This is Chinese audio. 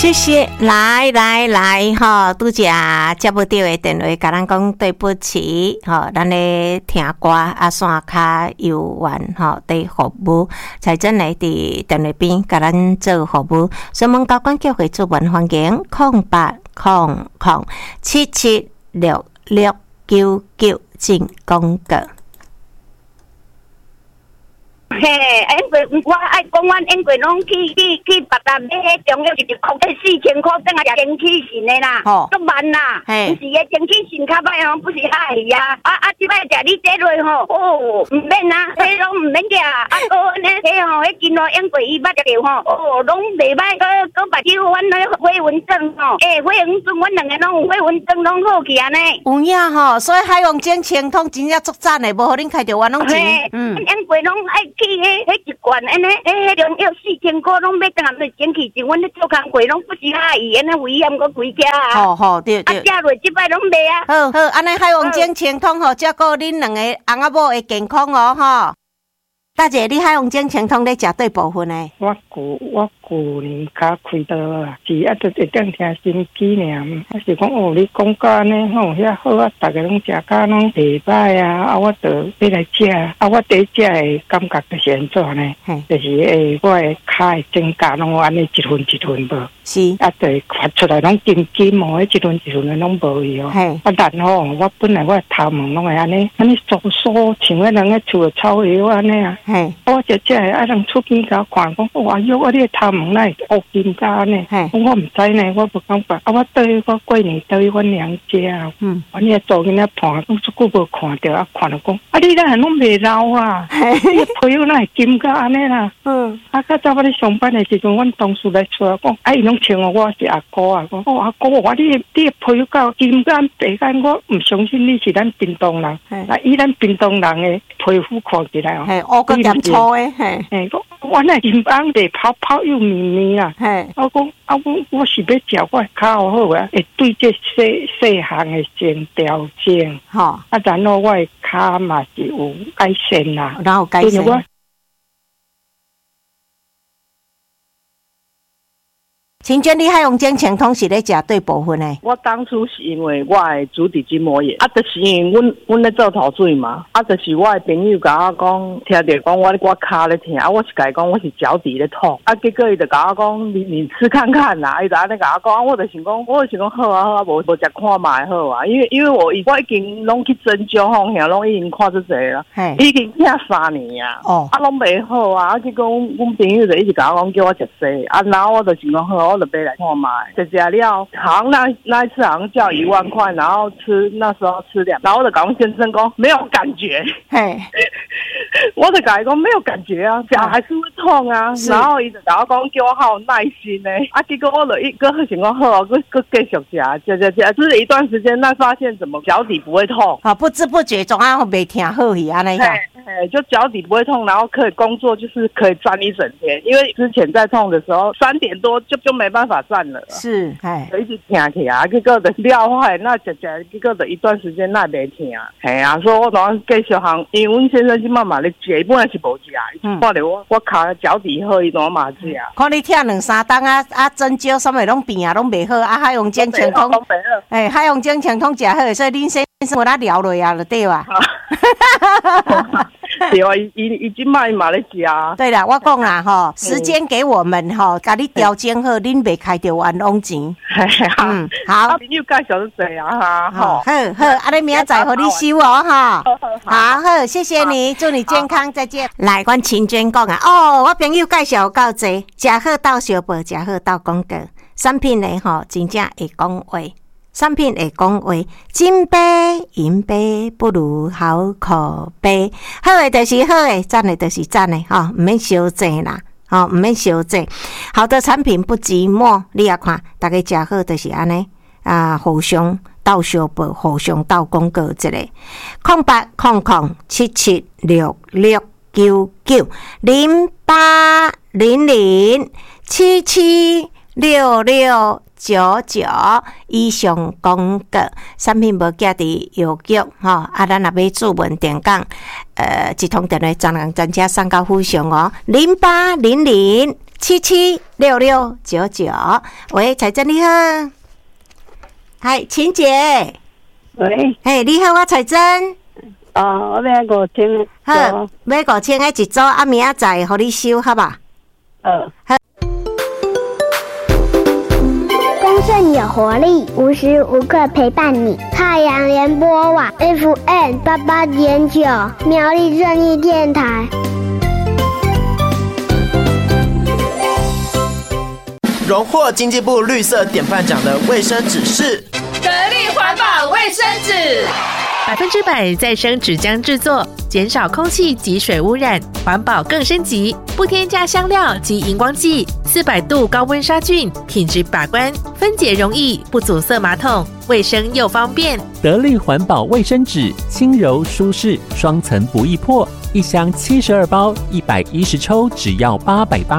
谢谢，来哈，拄只接不到的电话，甲咱讲对不起，哈，咱咧听歌啊，线卡有缘哈，对服务，才真来伫电话边甲咱做服务。所以问交管局会主办环境0800776699进广告。 嘿，我爱讲，阮因过拢去别站，迄中央一直扣4000块，等下蒸汽型的啦，足慢啦，不是个蒸汽型较歹哦，不是海呀，即摆食你这落吼，唔免啦，迄拢唔免食，呢，迄吼，迄金华因过伊捌着吼，拢袂歹，搁目睭阮那飞蚊症吼，飞蚊症，阮两个拢有飞蚊症，拢好去安尼。 有影吼，所以海洋精清通真正足赞的，无互恁开着冤枉钱。 因过拢爱。迄一罐安尼，迄种要4000块，拢要当下来整起钱，阮咧做工过拢不是阿姨，安尼危险个几只啊！ 好对。 食落即摆拢袂啊。 好，安尼海王精清通吼，照顾恁两个翁仔某的健康哦，吼。大姐，你海王精清通咧食对部分诶？ 我旧年较开刀啊，是就一点听心机尔，是讲你讲到安尼吼，遐好啊，逐个拢食甲拢袂歹啊，我就要来食我第一食的感觉就是安怎呢？就是我的脚的指甲拢安尼一分无， 是就发出来拢金毛，一分的拢无去哦。然后我本来我头毛拢会安尼疏像迄人个厝草药安尼啊。我食人出边甲我看，讲哇哟，我你头毛哪会乌金甲呢？我唔知呢，我无感觉。我对我过年对阮娘家，我你做囡仔伴，讲足久无看到，看到讲你哪拢袂老啊？你皮肤哪会金甲安尼啦？较早我咧上班的时阵，阮同事来找讲，伊拢称我是阿哥啊，讲阿哥，我你皮肤到金甲白甲，我唔相信你是咱屏东人。以咱屏东人的皮肤看起来我个染粗诶， 我那金帮地泡又绵绵啊，我讲我是要食我较好啊，会对这细项的先调整，然后我的脚嘛是有改善啦， 然后改善。请娟，你海洋精清通是咧食对部分诶？ 我当初是因为我的足底筋膜炎，就是因为阮咧做头水嘛，就是我的朋友甲我讲，听着讲我脚咧疼，我是甲伊讲我是脚底咧痛，结果伊就甲我讲，你吃看看啦，伊就安尼甲我讲，我就想讲好啊，无食看嘛好啊，因为我已经拢去针灸方向，拢已经看出侪啦，已经听3年啊，拢袂好啊，结果阮朋友就一直甲我讲叫我食西，然后我就想讲好。我就买来看嘛，吃了，好像那一次好像叫1万块，然后那时候吃2，然后我就跟我先生讲没有感觉，我就跟他讲没有感觉啊，脚还是会痛啊，然后伊就跟我讲叫我好有耐心呢，结果我就一个想讲好，我继续吃，就是一段时间，那发现怎么脚底不会痛， 不知不觉总啊没听好去安尼个。 就脚底不会痛，然后可以工作，就是可以站一整天。因为之前在痛的时候，3点多就没办法站了。 是， 就一直疼起啊，结果就了坏，那结果就一段时间那没疼啊。所以我当继续行，因为阮先生今嘛嘛咧食，伊本来是无食，看到我脚脚底好，伊当嘛食。 看你疼2-3冬针灸什么拢变啊，拢袂好啊，海洋精清通，海洋精清通食好，所以恁先生有哪聊落啊，就对吧？ 对啊，伊今卖嘛咧食啊。 对啦，我讲啦吼，时间给我们吼，甲你调整好，恁袂开着冤枉钱。好。 朋友介绍是这样哈。好， 安尼明仔载互你收哦哈。好，谢谢你，祝你健康，再见。来，阮青娟讲啊，我朋友介绍够济，食好到小报，食好到广告，产品咧吼，真正会讲话。产品会讲话，金杯银杯不如好口碑。好的就是好的，赞的就是赞的，唔免伤济啦，唔免伤济。好的产品不寂寞，你也看，大家食好就是安尼啊，互相斗相报，互相斗广告一个。0800776699以上广告，产品无寄伫邮局吼，咱若要注文电讲，一通电话专人专车送到府上哦，0800 776699。喂，彩珍你好，嗨，晴姐。 喂， 嘿，你好，我彩珍。 我要5000。 好，要5000个一组，明仔载互你收，好吧？好。 丰盛有活力，无时无刻陪伴你。太阳联播网 FM88.9，苗栗正义电台。 荣获经济部绿色典范奖的卫生纸是得力环保卫生纸，100%再生纸浆制作，减少空气及水污染，环保更升级，不添加香料及荧光剂，400度高温杀菌，品质把关，分解容易，不阻塞马桶，卫生又方便。 得力环保卫生纸，轻柔舒适，双层不易破，一箱72包，110抽，只要880。